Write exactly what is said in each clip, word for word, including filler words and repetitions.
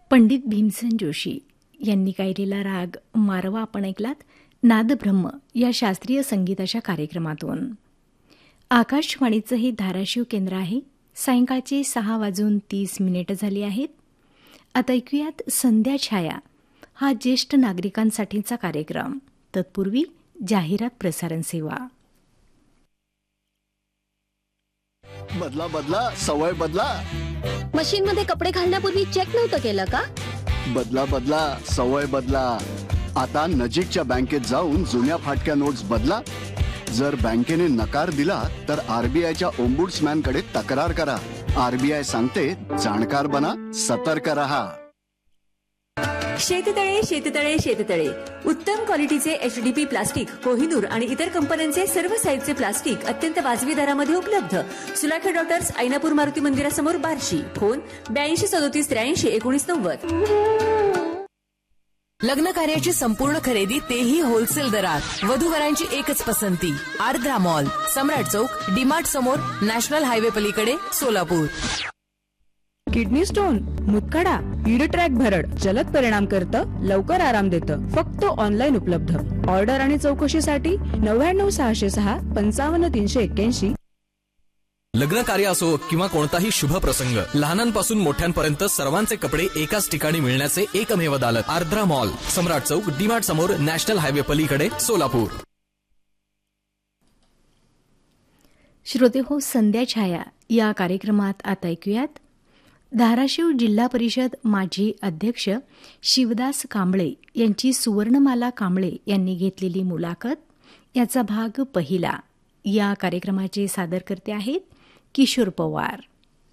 पंडित भीमसेन जोशी यांनी गायलेला राग मारवा आपण ऐकलात नादब्रह्म या शास्त्रीय संगीताच्या कार्यक्रमातून. आकाशवाणीचं हे धाराशिव केंद्र आहे. सायंकाळचे सहा वाजून तीस मिनिटं झाली आहेत. आता ऐकूयात संध्या छाया हा ज्येष्ठ नागरिकांसाठीचा कार्यक्रम. तत्पूर्वी जाहिरात प्रसारण सेवा. बदला बदला सवय बदला. मशीन मध्ये कपडे घालण्यापूर्वी चेक नव्हतं केलं का? बदला बदला सवय बदला. आता नजीकच्या बँकेत जाऊन जुन्या फाटक्या नोट्स बदला. जर बँकेने नकार दिला तर आरबीआयच्या ओम्बुड्समॅन कडे तक्रार करा. आरबीआय सांगते जाणकार बना, सतर्क रहा. शेततळे शेततळे शेततळे उत्तम क्वालिटीचे एचडीपी प्लास्टिक, कोहिनूर आणि इतर कंपन्यांचे सर्व साईजचे प्लास्टिक अत्यंत वाजवी दरामध्ये उपलब्ध. सुलाखे डॉक्टर्स, ऐनापूर मारुती मंदिरासमोर, बार्शी. फोन ब्याऐंशी सदोतीस त्र्याऐंशी एकोणीस नव्वद. लग्न कार्याची संपूर्ण खरेदी तेही होलसेल दरात. वधूवरांची एकच पसंती आर्द्रा मॉल, सम्राट चौक, डीमार्ट समोर, नॅशनल हायवे पलीकडे, सोलापूर. किडनी स्टोन, मुतखडा, ईड ट्रॅक भरड जलद परिणाम करतं, लवकर आराम देतं. फक्त ऑनलाईन उपलब्ध. ऑर्डर आणि चौकशीसाठी नव्याण्णव सहाशे सहा पंचावन्न तीनशे एक्क्याऐंशी. लग्न कार्य असो किंवा कोणताही शुभ प्रसंग, लहानांपासून मोठ्यांपर्यंत सर्वांचे कपडे एकाच ठिकाणी मिळण्याचे एकमेव दालत आर्द्रा मॉल, सम्राट चौक, डीमार्ट समोर, नॅशनल हायवे पलीकडे, सोलापूर. श्रोतेहो, संध्या छाया या कार्यक्रमात आता ऐकूयात धाराशिव जिल्हा परिषद माजी अध्यक्ष शिवदास कांबळे यांची सुवर्णमाला कांबळे यांनी घेतलेली मुलाखत याचा भाग पहिला. या कार्यक्रमाचे सादरकर्ते आहेत किशोर पवार.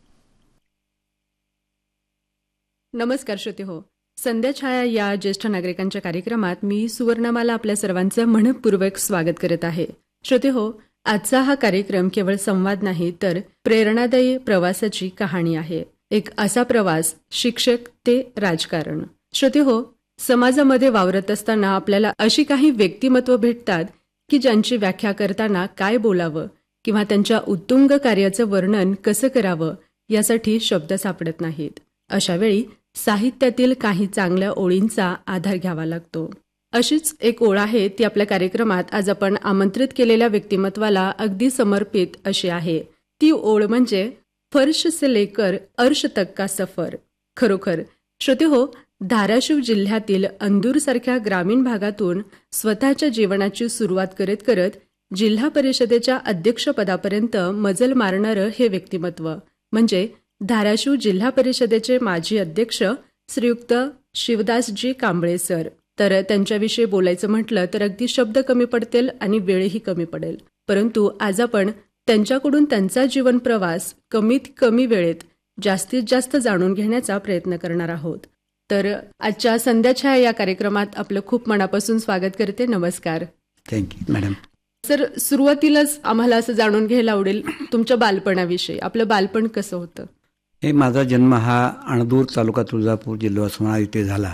नमस्कार श्रोते हो. संध्या छाया या ज्येष्ठ नागरिकांच्या कार्यक्रमात मी सुवर्णमाला आपल्या सर्वांचं मनपूर्वक स्वागत करत आहे. श्रोते हो, आजचा हा कार्यक्रम केवळ संवाद नाही तर प्रेरणादायी प्रवासाची कहाणी आहे. एक असा प्रवास, शिक्षक ते राजकारण. श्रोते हो, समाजामध्ये वावरत असताना आपल्याला अशी काही व्यक्तिमत्व भेटतात की ज्यांची व्याख्या करताना काय बोलावं किंवा त्यांच्या उत्तुंग कार्याचं वर्णन कसं करावं यासाठी शब्द सापडत नाहीत. अशावेळी साहित्यातील काही चांगल्या ओळींचा आधार घ्यावा लागतो. अशीच एक ओळ आहे ती आपल्या कार्यक्रमात आज आपण आमंत्रित केलेल्या व्यक्तिमत्वाला अगदी समर्पित अशी आहे. ती ओळ म्हणजे फर्श से लेकर अर्श तक का सफर. खरोखर श्रोते हो, धाराशिव जिल्ह्यातील अंदूरसारख्या ग्रामीण भागातून स्वतःच्या जीवनाची सुरुवात करत करत जिल्हा परिषदेच्या अध्यक्षपदापर्यंत मजल मारणारं हे व्यक्तिमत्व म्हणजे धाराशिव जिल्हा परिषदेचे माजी अध्यक्ष श्रीयुक्त शिवदासजी कांबळे सर. तर त्यांच्याविषयी बोलायचं म्हटलं तर अगदी शब्द कमी पडतील आणि वेळही कमी पडेल. परंतु आज आपण त्यांच्याकडून त्यांचा जीवन प्रवास कमीत कमी वेळेत जास्तीत जास्त जाणून घेण्याचा प्रयत्न करणार आहोत. तर आजच्या संध्या छाया या कार्यक्रमात आपलं खूप मनापासून स्वागत करते. नमस्कार. Thank you madam. सर, सुरुवातीलाच आम्हाला असं जाणून घ्यायला आवडेल तुमच्या बालपणाविषयी. आपलं बालपण कसं होतं? हे माझा जन्म हा अणदूर तालुका तुळजापूर जिल्हा उस्मानाबाद इथे झाला.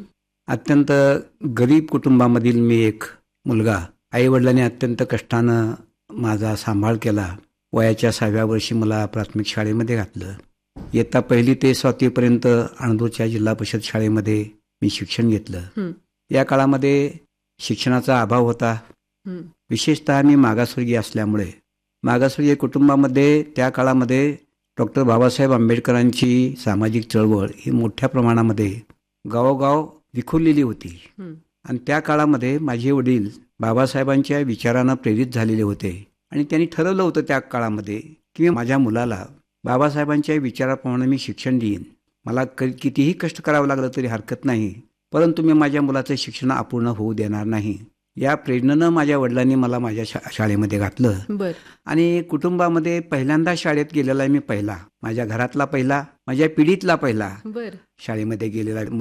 अत्यंत गरीब कुटुंबामधील मी एक मुलगा. आई वडिलांनी अत्यंत कष्टानं माझा सांभाळ केला. वयाच्या सहाव्या वर्षी मला प्राथमिक शाळेमध्ये घातलं. इयत्ता पहिली ते सातवीपर्यंत अणदूरच्या जिल्हा परिषद शाळेमध्ये मी शिक्षण घेतलं. या काळामध्ये शिक्षणाचा अभाव होता. विशेषतः मी मागासवर्गीय असल्यामुळे मागासवर्गीय कुटुंबामध्ये त्या काळामध्ये डॉक्टर बाबासाहेब आंबेडकरांची सामाजिक चळवळ ही मोठ्या प्रमाणामध्ये गावोगाव विखुरलेली होती. आणि त्या काळामध्ये माझे वडील बाबासाहेबांच्या विचारानं प्रेरित झालेले होते आणि त्यांनी ठरवलं होतं त्या काळामध्ये की माझ्या मुलाला बाबासाहेबांच्या विचाराप्रमाणे मी शिक्षण देईन. मला कितीही कष्ट करावं लागलं तरी हरकत नाही, परंतु मी माझ्या मुलाचं शिक्षण अपूर्ण होऊ देणार नाही. या प्रेरणेनं माझ्या वडिलांनी मला माझ्या शा शाळेमध्ये घातलं. आणि कुटुंबामध्ये पहिल्यांदा शाळेत गेलेला मी पहिला, माझ्या घरातला पहिला, माझ्या पिढीतला पहिला शाळेमध्ये गेलेला